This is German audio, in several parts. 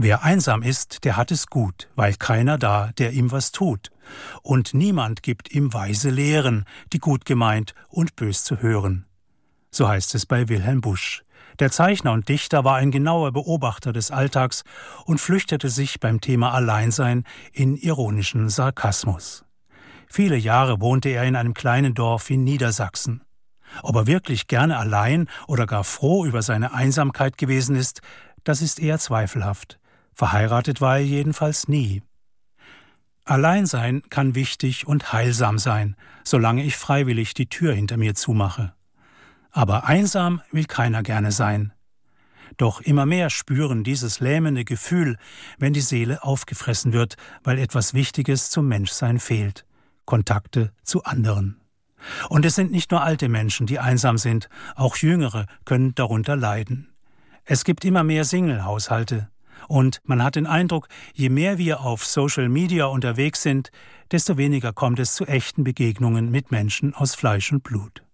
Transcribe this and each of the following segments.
Wer einsam ist, der hat es gut, weil keiner da, der ihm was tut. Und niemand gibt ihm weise Lehren, die gut gemeint und bös zu hören. So heißt es bei Wilhelm Busch. Der Zeichner und Dichter war ein genauer Beobachter des Alltags und flüchtete sich beim Thema Alleinsein in ironischen Sarkasmus. Viele Jahre wohnte er in einem kleinen Dorf in Niedersachsen. Ob er wirklich gerne allein oder gar froh über seine Einsamkeit gewesen ist, das ist eher zweifelhaft. Verheiratet war er jedenfalls nie. Alleinsein kann wichtig und heilsam sein, solange ich freiwillig die Tür hinter mir zumache. Aber einsam will keiner gerne sein. Doch immer mehr spüren dieses lähmende Gefühl, wenn die Seele aufgefressen wird, weil etwas Wichtiges zum Menschsein fehlt: Kontakte zu anderen. Und es sind nicht nur alte Menschen, die einsam sind, auch Jüngere können darunter leiden. Es gibt immer mehr Single-Haushalte. Und man hat den Eindruck, je mehr wir auf Social Media unterwegs sind, desto weniger kommt es zu echten Begegnungen mit Menschen aus Fleisch und Blut.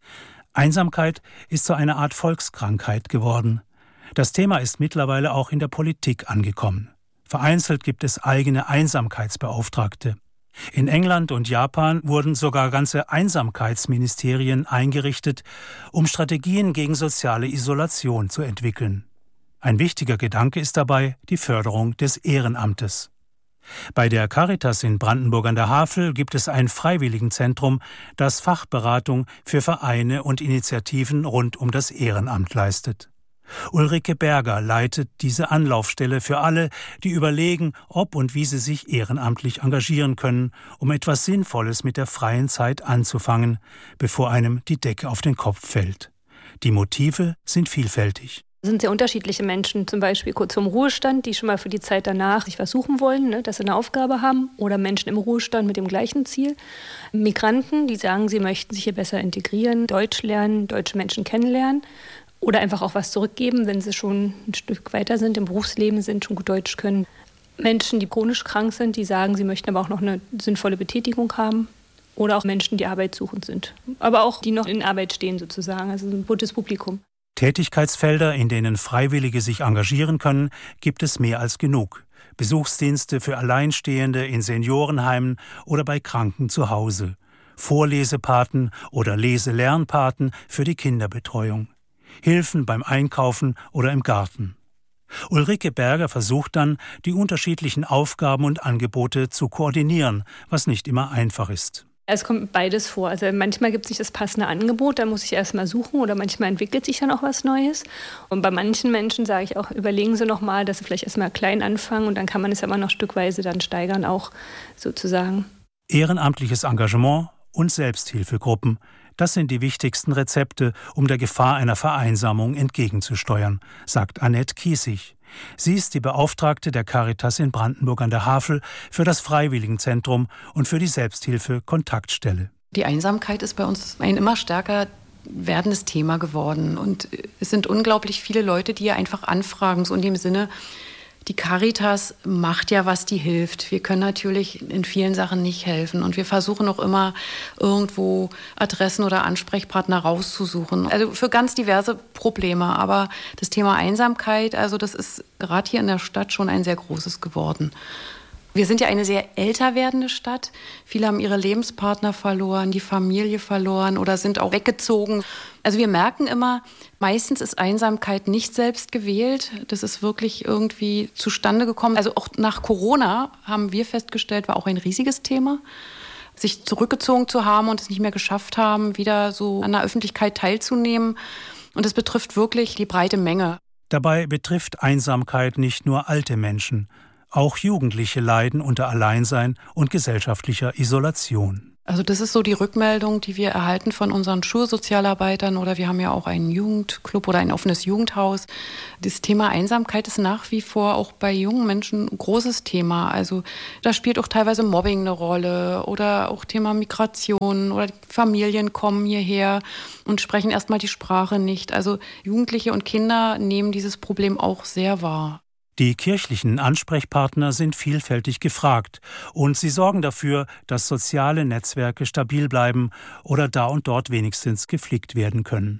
Einsamkeit ist so eine Art Volkskrankheit geworden. Das Thema ist mittlerweile auch in der Politik angekommen. Vereinzelt gibt es eigene Einsamkeitsbeauftragte. In England und Japan wurden sogar ganze Einsamkeitsministerien eingerichtet, um Strategien gegen soziale Isolation zu entwickeln. Ein wichtiger Gedanke ist dabei die Förderung des Ehrenamtes. Bei der Caritas in Brandenburg an der Havel gibt es ein Freiwilligenzentrum, das Fachberatung für Vereine und Initiativen rund um das Ehrenamt leistet. Ulrike Berger leitet diese Anlaufstelle für alle, die überlegen, ob und wie sie sich ehrenamtlich engagieren können, um etwas Sinnvolles mit der freien Zeit anzufangen, bevor einem die Decke auf den Kopf fällt. Die Motive sind vielfältig. Es sind sehr unterschiedliche Menschen, zum Beispiel kurz vorm Ruhestand, die schon mal für die Zeit danach sich was suchen wollen, dass sie eine Aufgabe haben, oder Menschen im Ruhestand mit dem gleichen Ziel. Migranten, die sagen, sie möchten sich hier besser integrieren, Deutsch lernen, deutsche Menschen kennenlernen oder einfach auch was zurückgeben, wenn sie schon ein Stück weiter sind, im Berufsleben sind, schon gut Deutsch können. Menschen, die chronisch krank sind, die sagen, sie möchten aber auch noch eine sinnvolle Betätigung haben. Oder auch Menschen, die arbeitssuchend sind, aber auch die noch in Arbeit stehen sozusagen, also ein buntes Publikum. Tätigkeitsfelder, in denen Freiwillige sich engagieren können, gibt es mehr als genug. Besuchsdienste für Alleinstehende in Seniorenheimen oder bei Kranken zu Hause. Vorlesepaten oder Lese-Lernpaten für die Kinderbetreuung. Hilfen beim Einkaufen oder im Garten. Ulrike Berger versucht dann, die unterschiedlichen Aufgaben und Angebote zu koordinieren, was nicht immer einfach ist. Es kommt beides vor. Also manchmal gibt es nicht das passende Angebot, da muss ich erst mal suchen, oder manchmal entwickelt sich dann auch was Neues. Und bei manchen Menschen sage ich auch, überlegen Sie noch mal, dass Sie vielleicht erst mal klein anfangen und dann kann man es ja immer noch stückweise dann steigern auch sozusagen. Ehrenamtliches Engagement und Selbsthilfegruppen, das sind die wichtigsten Rezepte, um der Gefahr einer Vereinsamung entgegenzusteuern, sagt Annette Kiesig. Sie ist die Beauftragte der Caritas in Brandenburg an der Havel für das Freiwilligenzentrum und für die Selbsthilfe-Kontaktstelle. Die Einsamkeit ist bei uns ein immer stärker werdendes Thema geworden. Und es sind unglaublich viele Leute, die ja einfach anfragen, so in dem Sinne, die Caritas macht ja, was die hilft. Wir können natürlich in vielen Sachen nicht helfen. Und wir versuchen auch immer, irgendwo Adressen oder Ansprechpartner rauszusuchen. Also für ganz diverse Probleme. Aber das Thema Einsamkeit, also das ist gerade hier in der Stadt schon ein sehr großes geworden. Wir sind ja eine sehr älter werdende Stadt. Viele haben ihre Lebenspartner verloren, die Familie verloren oder sind auch weggezogen. Also wir merken immer, meistens ist Einsamkeit nicht selbst gewählt. Das ist wirklich irgendwie zustande gekommen. Also auch nach Corona haben wir festgestellt, war auch ein riesiges Thema. Sich zurückgezogen zu haben und es nicht mehr geschafft haben, wieder so an der Öffentlichkeit teilzunehmen. Und das betrifft wirklich die breite Menge. Dabei betrifft Einsamkeit nicht nur alte Menschen. Auch Jugendliche leiden unter Alleinsein und gesellschaftlicher Isolation. Also das ist so die Rückmeldung, die wir erhalten von unseren Schulsozialarbeitern, oder wir haben ja auch einen Jugendclub oder ein offenes Jugendhaus. Das Thema Einsamkeit ist nach wie vor auch bei jungen Menschen ein großes Thema. Also da spielt auch teilweise Mobbing eine Rolle oder auch Thema Migration oder Familien kommen hierher und sprechen erstmal die Sprache nicht. Also Jugendliche und Kinder nehmen dieses Problem auch sehr wahr. Die kirchlichen Ansprechpartner sind vielfältig gefragt und sie sorgen dafür, dass soziale Netzwerke stabil bleiben oder da und dort wenigstens gepflegt werden können.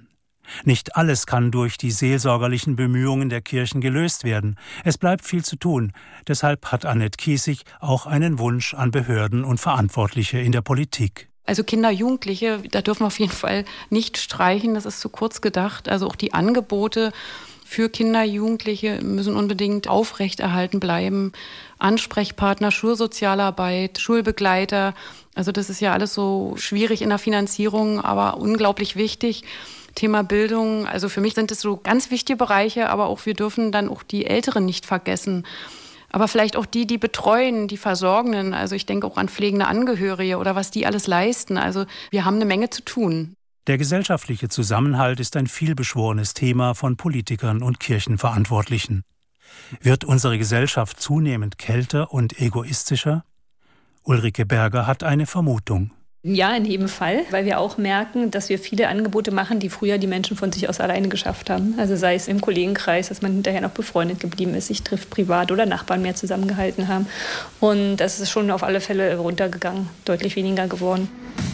Nicht alles kann durch die seelsorgerlichen Bemühungen der Kirchen gelöst werden. Es bleibt viel zu tun. Deshalb hat Annette Kiesig auch einen Wunsch an Behörden und Verantwortliche in der Politik. Also Kinder, Jugendliche, da dürfen wir auf jeden Fall nicht streichen, das ist zu kurz gedacht. Also auch die Angebote für Kinder, Jugendliche müssen unbedingt aufrechterhalten bleiben. Ansprechpartner, Schulsozialarbeit, Schulbegleiter, also das ist ja alles so schwierig in der Finanzierung, aber unglaublich wichtig. Thema Bildung, also für mich sind es so ganz wichtige Bereiche, aber auch wir dürfen dann auch die Älteren nicht vergessen. Aber vielleicht auch die betreuen, die Versorgenden. Also ich denke auch an pflegende Angehörige oder was die alles leisten. Also wir haben eine Menge zu tun. Der gesellschaftliche Zusammenhalt ist ein vielbeschworenes Thema von Politikern und Kirchenverantwortlichen. Wird unsere Gesellschaft zunehmend kälter und egoistischer? Ulrike Berger hat eine Vermutung. Ja, in jedem Fall, weil wir auch merken, dass wir viele Angebote machen, die früher die Menschen von sich aus alleine geschafft haben. Also sei es im Kollegenkreis, dass man hinterher noch befreundet geblieben ist, sich trifft privat oder Nachbarn mehr zusammengehalten haben. Und das ist schon auf alle Fälle runtergegangen, deutlich weniger geworden.